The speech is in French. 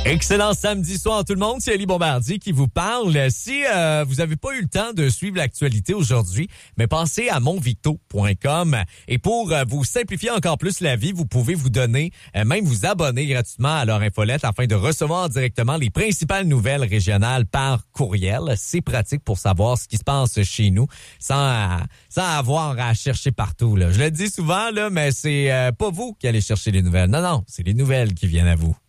Excellent samedi soir tout le monde, c'est Ali Bombardier qui vous parle. Si vous n'avez pas eu le temps de suivre l'actualité aujourd'hui, mais pensez à monvicto.com et pour vous simplifier encore plus la vie, vous pouvez vous donner, même vous abonner gratuitement à leur infolette afin de recevoir directement les principales nouvelles régionales par courriel. C'est pratique pour savoir ce qui se passe chez nous sans avoir à chercher partout, là. Je le dis souvent, là, mais c'est pas vous qui allez chercher les nouvelles. Non, c'est les nouvelles qui viennent à vous.